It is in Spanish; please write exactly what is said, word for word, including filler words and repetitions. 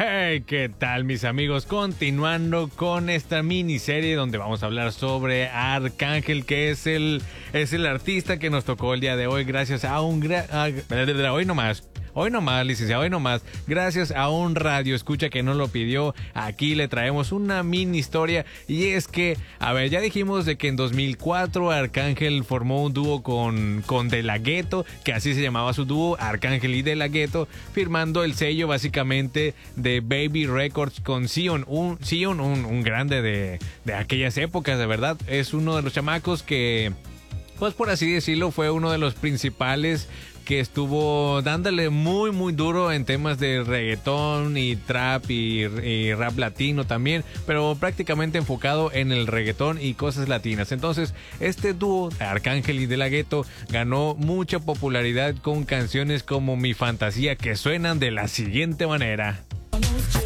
Hey, ¿qué tal, mis amigos? Continuando con esta miniserie donde vamos a hablar sobre Arcángel, que es el, es el artista que nos tocó el día de hoy gracias a un... Gra a, hoy nomás. Hoy nomás, licenciado, hoy nomás, gracias a un radio escucha que nos lo pidió, aquí le traemos una mini historia. Y es que, a ver, ya dijimos de que en dos mil cuatro Arcángel formó un dúo con, con De La Ghetto, que así se llamaba su dúo, Arcángel y De La Ghetto, firmando el sello básicamente de Baby Records con Zion, un, Zion, un, un grande de, de aquellas épocas, de verdad. Es uno de los chamacos que, pues por así decirlo, fue uno de los principales que estuvo dándole muy muy duro en temas de reggaetón y trap y, y rap latino también, pero prácticamente enfocado en el reggaetón y cosas latinas. Entonces este dúo, Arcángel y De La Ghetto, ganó mucha popularidad con canciones como Mi Fantasía, que suenan de la siguiente manera.